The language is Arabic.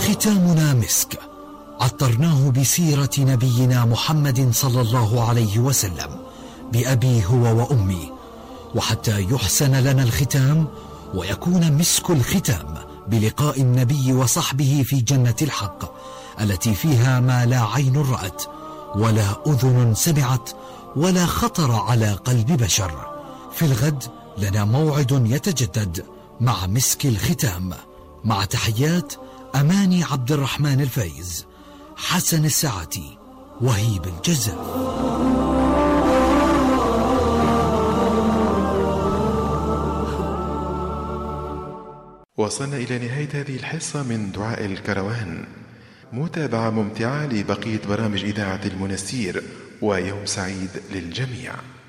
ختامنا مسك، عطرناه بسيرة نبينا محمد صلى الله عليه وسلم بأبي هو وأمي، وحتى يحسن لنا الختام ويكون مسك الختام بلقاء النبي وصحبه في جنة الحق التي فيها ما لا عين رأت ولا أذن سمعت ولا خطر على قلب بشر. في الغد لنا موعد يتجدد مع مسك الختام، مع تحيات أماني عبد الرحمن الفايز، حسن الساعتي، وهيب الجزار. وصلنا إلى نهاية هذه الحصة من دعاء الكروان. متابعة ممتعة لبقية برامج إذاعة المنستير، ويوم سعيد للجميع.